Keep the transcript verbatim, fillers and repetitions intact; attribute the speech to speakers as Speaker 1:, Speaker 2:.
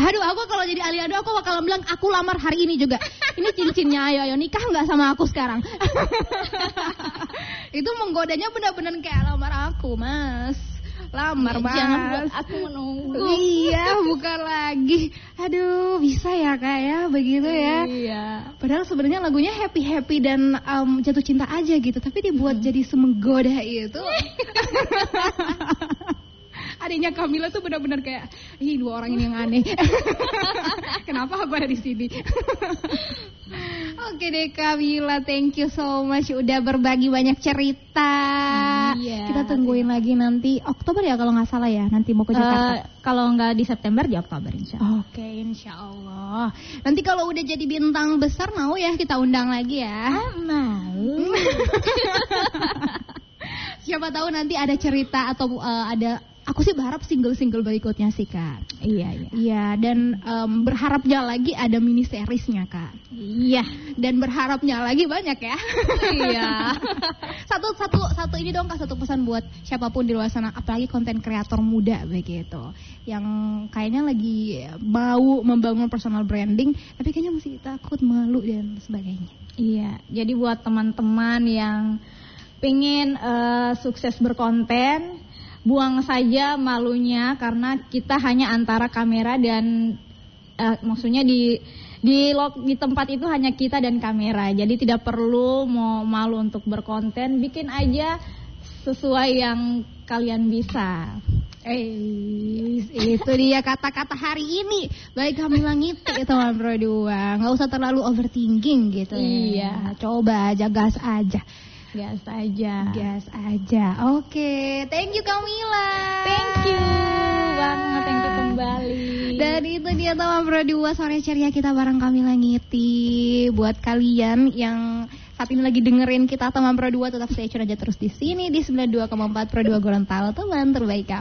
Speaker 1: Aduh, aku kalau jadi Aliando aku bakal bilang aku lamar hari ini juga. Ini cincinnya, ayo ayo nikah nggak sama aku sekarang. Itu menggodanya benar-benar kayak lamar aku, Mas. Lamar, Mas.
Speaker 2: Jangan buat aku menunggu.
Speaker 1: Iya, bukan lagi. Aduh, bisa ya Kak ya, begitu ya.
Speaker 2: Iya.
Speaker 1: Padahal sebenarnya lagunya happy-happy dan um, jatuh cinta aja gitu, tapi dibuat hmm. jadi semenggoda itu. Adiknya Camila tuh benar-benar kayak, ih dua orang ini yang aneh. Kenapa aku ada di sini? Oke deh Camila, thank you so much udah berbagi banyak cerita.
Speaker 2: Iya,
Speaker 1: kita tungguin iya. lagi nanti Oktober ya kalau nggak salah ya, nanti mau ke Jakarta. Uh,
Speaker 2: kalau nggak di September di Oktober insya Allah.
Speaker 1: Oke, insya Allah. Nanti kalau udah jadi bintang besar mau ya kita undang lagi ya.
Speaker 2: Ah, mau.
Speaker 1: Siapa tahu nanti ada cerita atau uh, ada. Aku sih berharap single-single berikutnya sih Kak.
Speaker 2: Iya iya.
Speaker 1: Iya dan um, berharapnya lagi ada mini seriesnya Kak.
Speaker 2: Iya.
Speaker 1: Dan berharapnya lagi banyak ya.
Speaker 2: Iya.
Speaker 1: satu satu satu ini dong Kak, satu pesan buat siapapun di luar sana, apalagi konten kreator muda begitu, yang kayaknya lagi mau membangun personal branding, tapi kayaknya masih takut, malu dan sebagainya.
Speaker 2: Iya. Jadi buat teman-teman yang pengen uh, sukses berkonten, buang saja malunya karena kita hanya antara kamera dan uh, maksudnya di di log, di tempat itu hanya kita dan kamera. Jadi tidak perlu mau malu untuk berkonten, bikin aja sesuai yang kalian bisa.
Speaker 1: Eh, itu dia kata-kata hari ini. Baik Camila Ngiti teman Pro dua. Enggak usah terlalu overthinking gitu.
Speaker 2: Iya,
Speaker 1: ya. Coba aja, gas aja.
Speaker 2: Gas aja.
Speaker 1: Gas aja. Oke, okay. Thank you Camila.
Speaker 2: Thank you banget, thank you kembali.
Speaker 1: Dan itu dia teman Pro dua sore ceria kita bareng Camila Ngiti. Buat kalian yang saat ini lagi dengerin kita teman Pro dua, tetap stay tune aja terus di sini di sembilan puluh dua koma empat Pro dua Gorontalo, teman terbaik.